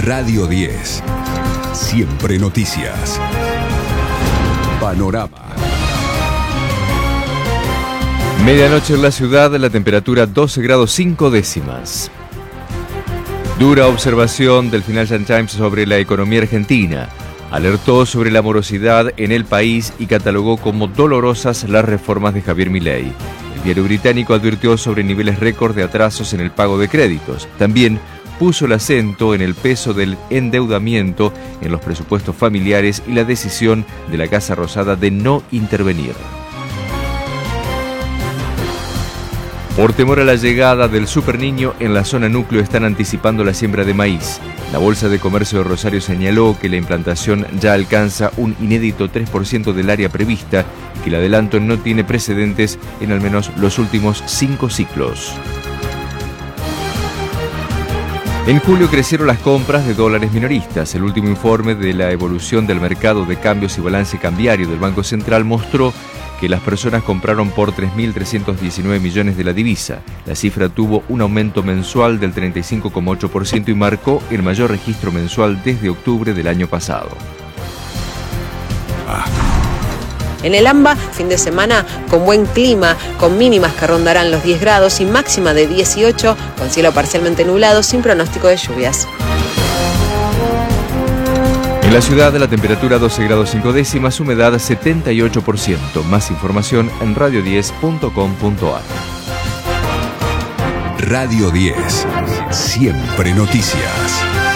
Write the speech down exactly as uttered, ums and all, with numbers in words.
Radio diez. Siempre noticias. Panorama. Medianoche en la ciudad, la temperatura doce grados cinco décimas. Dura observación del Financial Times sobre la economía argentina. Alertó sobre la morosidad en el país y catalogó como dolorosas las reformas de Javier Milei. El diario británico advirtió sobre niveles récord de atrasos en el pago de créditos. También puso el acento en el peso del endeudamiento en los presupuestos familiares y la decisión de la Casa Rosada de no intervenir. Por temor a la llegada del superniño, en la zona núcleo están anticipando la siembra de maíz. La Bolsa de Comercio de Rosario señaló que la implantación ya alcanza un inédito tres por ciento del área prevista y que el adelanto no tiene precedentes en al menos los últimos cinco ciclos. En julio crecieron las compras de dólares minoristas. El último informe de la evolución del mercado de cambios y balance cambiario del Banco Central mostró que las personas compraron por tres mil trescientos diecinueve millones de la divisa. La cifra tuvo un aumento mensual del treinta y cinco coma ocho por ciento y marcó el mayor registro mensual desde octubre del año pasado. En el AMBA, fin de semana con buen clima, con mínimas que rondarán los diez grados y máxima de dieciocho, con cielo parcialmente nublado sin pronóstico de lluvias. En la ciudad, la temperatura doce grados cinco décimas, humedad setenta y ocho por ciento. Más información en radio diez punto com punto a r. Radio diez. Siempre noticias.